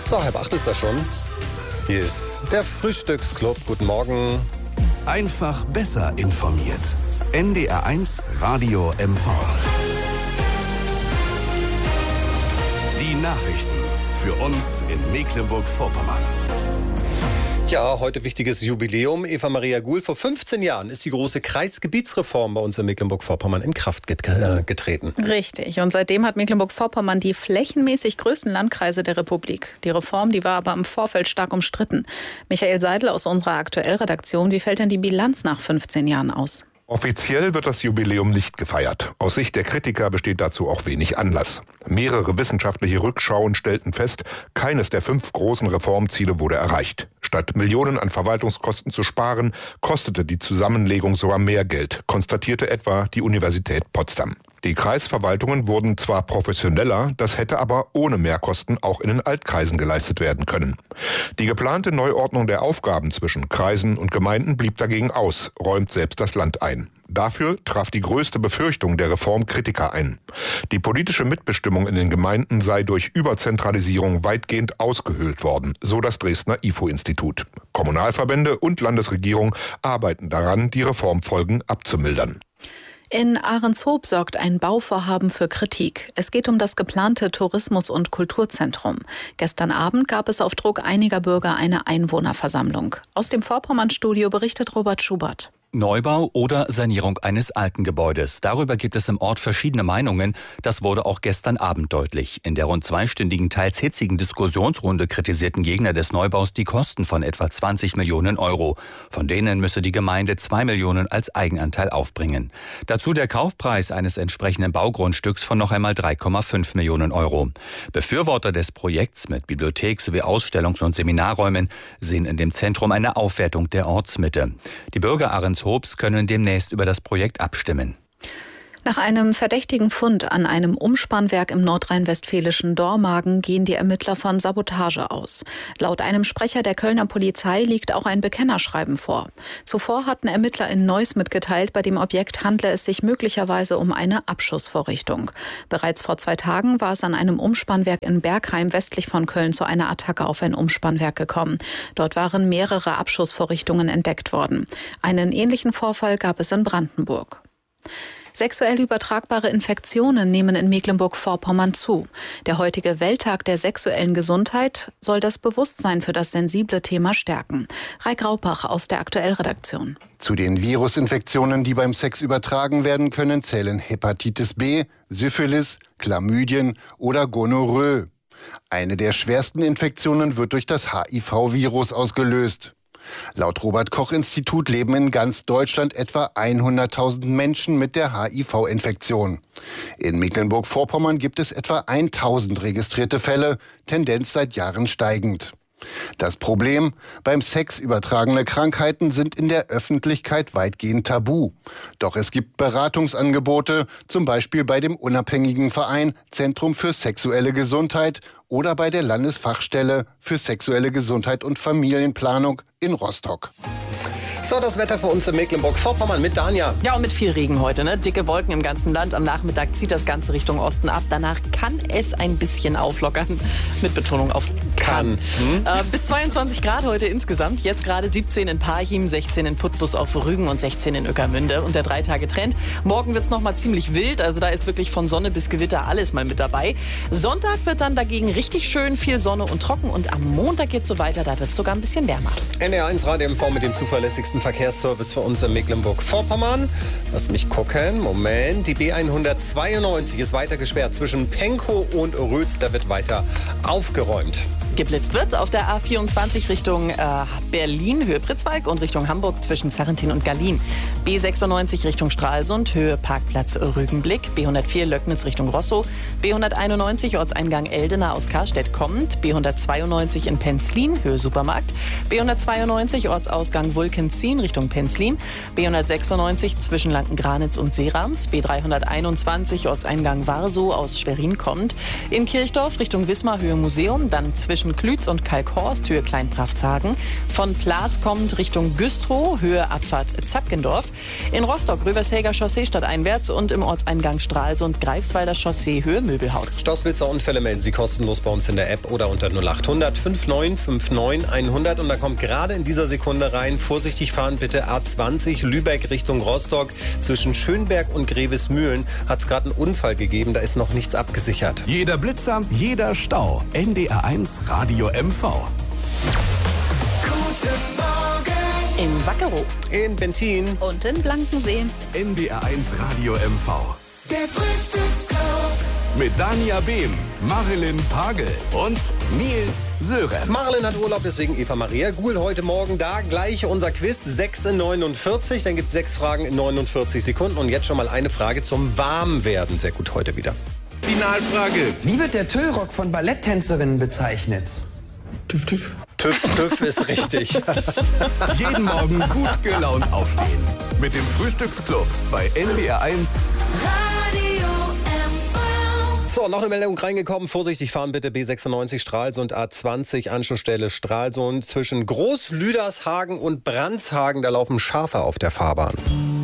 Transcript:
So, 7:30 ist das schon. Hier ist der Frühstücksclub. Guten Morgen. Einfach besser informiert. NDR1 Radio MV. Die Nachrichten für uns in Mecklenburg-Vorpommern. Ja, heute wichtiges Jubiläum. Eva Maria Guhl, vor 15 Jahren ist die große Kreisgebietsreform bei uns in Mecklenburg-Vorpommern in Kraft getreten. Richtig. Und seitdem hat Mecklenburg-Vorpommern die flächenmäßig größten Landkreise der Republik. Die Reform, die war aber im Vorfeld stark umstritten. Michael Seidel aus unserer Aktuellredaktion, wie fällt denn die Bilanz nach 15 Jahren aus? Offiziell wird das Jubiläum nicht gefeiert. Aus Sicht der Kritiker besteht dazu auch wenig Anlass. Mehrere wissenschaftliche Rückschauen stellten fest, keines der 5 großen Reformziele wurde erreicht. Statt Millionen an Verwaltungskosten zu sparen, kostete die Zusammenlegung sogar mehr Geld, konstatierte etwa die Universität Potsdam. Die Kreisverwaltungen wurden zwar professioneller, das hätte aber ohne Mehrkosten auch in den Altkreisen geleistet werden können. Die geplante Neuordnung der Aufgaben zwischen Kreisen und Gemeinden blieb dagegen aus, räumt selbst das Land ein. Dafür traf die größte Befürchtung der Reform Kritiker ein. Die politische Mitbestimmung in den Gemeinden sei durch Überzentralisierung weitgehend ausgehöhlt worden, so das Dresdner IFO-Institut. Kommunalverbände und Landesregierung arbeiten daran, die Reformfolgen abzumildern. In Ahrenshoop sorgt ein Bauvorhaben für Kritik. Es geht um das geplante Tourismus- und Kulturzentrum. Gestern Abend gab es auf Druck einiger Bürger eine Einwohnerversammlung. Aus dem Vorpommern-Studio berichtet Robert Schubert. Neubau oder Sanierung eines alten Gebäudes. Darüber gibt es im Ort verschiedene Meinungen. Das wurde auch gestern Abend deutlich. In der rund 2-stündigen, teils hitzigen Diskussionsrunde kritisierten Gegner des Neubaus die Kosten von etwa 20 Millionen Euro. Von denen müsse die Gemeinde 2 Millionen als Eigenanteil aufbringen. Dazu der Kaufpreis eines entsprechenden Baugrundstücks von noch einmal 3,5 Millionen Euro. Befürworter des Projekts mit Bibliothek sowie Ausstellungs- und Seminarräumen sehen in dem Zentrum eine Aufwertung der Ortsmitte. Die Bürger Ahrenshoop können demnächst über das Projekt abstimmen. Nach einem verdächtigen Fund an einem Umspannwerk im nordrhein-westfälischen Dormagen gehen die Ermittler von Sabotage aus. Laut einem Sprecher der Kölner Polizei liegt auch ein Bekennerschreiben vor. Zuvor hatten Ermittler in Neuss mitgeteilt, bei dem Objekt handle es sich möglicherweise um eine Abschussvorrichtung. Bereits vor 2 Tagen war es an einem Umspannwerk in Bergheim westlich von Köln zu einer Attacke auf ein Umspannwerk gekommen. Dort waren mehrere Abschussvorrichtungen entdeckt worden. Einen ähnlichen Vorfall gab es in Brandenburg. Sexuell übertragbare Infektionen nehmen in Mecklenburg-Vorpommern zu. Der heutige Welttag der sexuellen Gesundheit soll das Bewusstsein für das sensible Thema stärken. Raik Raupach aus der Aktuellredaktion. Zu den Virusinfektionen, die beim Sex übertragen werden können, zählen Hepatitis B, Syphilis, Chlamydien oder Gonorrhoe. Eine der schwersten Infektionen wird durch das HIV-Virus ausgelöst. Laut Robert-Koch-Institut leben in ganz Deutschland etwa 100.000 Menschen mit der HIV-Infektion. In Mecklenburg-Vorpommern gibt es etwa 1.000 registrierte Fälle, Tendenz seit Jahren steigend. Das Problem: Beim Sex übertragene Krankheiten sind in der Öffentlichkeit weitgehend tabu. Doch es gibt Beratungsangebote, zum Beispiel bei dem unabhängigen Verein Zentrum für sexuelle Gesundheit oder bei der Landesfachstelle für sexuelle Gesundheit und Familienplanung in Rostock. So, das Wetter für uns in Mecklenburg-Vorpommern mit Danja. Ja, und mit viel Regen heute, ne? Dicke Wolken im ganzen Land. Am Nachmittag zieht das Ganze Richtung Osten ab. Danach kann es ein bisschen auflockern. Mit Betonung auf kann. Bis 22 Grad heute insgesamt. Jetzt gerade 17 in Parchim, 16 in Putbus auf Rügen und 16 in Ueckermünde. Und der 3-Tage-Trend. Morgen wird es noch mal ziemlich wild. Also da ist wirklich von Sonne bis Gewitter alles mal mit dabei. Sonntag wird dann dagegen richtig schön, viel Sonne und trocken. Und am Montag geht es so weiter. Da wird es sogar ein bisschen wärmer. NDR1 Radio MV mit dem zuverlässigsten Verkehrsservice für uns in Mecklenburg-Vorpommern. Lass mich gucken. Moment. Die B192 ist weiter gesperrt. Zwischen Penkow und Rötz, da wird weiter aufgeräumt. Geblitzt wird auf der A24 Richtung Berlin, Höhe Pritzwalk, und Richtung Hamburg zwischen Zarrentin und Gallien. B96 Richtung Stralsund, Höhe Parkplatz Rügenblick. B104 Löcknitz Richtung Rosso. B191 Ortseingang Eldena aus Karstedt kommend. B192 in Penzlin, Höhe Supermarkt. B192 Ortsausgang Wulkenzien Richtung Penzlin. B196 zwischen Lanken-Granitz und Seerams. B321 Ortseingang Warsow aus Schwerin kommend. In Kirchdorf Richtung Wismar, Höhe Museum. Dann zwischen zwischen Klütz und Kalkhorst, Höhe Kleinpraftshagen. Von Platz kommt Richtung Güstrow, Höhe Abfahrt Zapkendorf. In Rostock Rövershelger Chaussee stadteinwärts und im Ortseingang Stralsund Greifswalder Chaussee, Höhe Möbelhaus. Stoßblitzer-Unfälle melden Sie kostenlos bei uns in der App oder unter 0800 5959 100. Und da kommt gerade in dieser Sekunde rein, vorsichtig fahren bitte, A20 Lübeck Richtung Rostock. Zwischen Schönberg und Grevesmühlen hat es gerade einen Unfall gegeben, da ist noch nichts abgesichert. Jeder Blitzer, jeder Stau. NDR1 Radio MV. In Wackerow. In Bentin. Und in Blankensee. NDR1 Radio MV. Der Frühstücksclub. Mit Dania Behm, Marilyn Pagel und Nils Sörenz. Marilyn hat Urlaub, deswegen Eva Maria Guhl heute Morgen da. Gleich unser Quiz, 6 in 49. Dann gibt es 6 Fragen in 49 Sekunden. Und jetzt schon mal eine Frage zum Warmwerden. Sehr gut heute wieder. Finalfrage. Wie wird der Tüllrock von Balletttänzerinnen bezeichnet? TÜV, TÜV. TÜV, TÜV ist richtig. Jeden Morgen gut gelaunt aufstehen. Mit dem Frühstücksclub bei NDR1. So, noch eine Meldung reingekommen. Vorsichtig fahren bitte, B96 Stralsund, A20 Anschlussstelle Stralsund. Zwischen Großlüdershagen und Brandshagen, da laufen Schafe auf der Fahrbahn.